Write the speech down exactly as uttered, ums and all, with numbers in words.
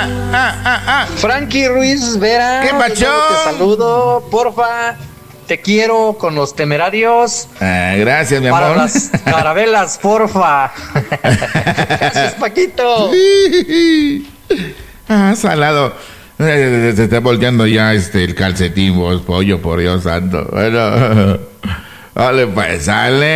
ah, ah, ah. Frankie Ruiz Vera. ¿Qué pacho? Te saludo, porfa. Te quiero con los Temerarios. Ah, gracias, mi Para amor. las carabelas, porfa. Gracias, Paquito. Ah, salado. Eh, Se está volteando ya este el calcetín, vos, pollo, por Dios santo. Bueno, vale, pues, sale.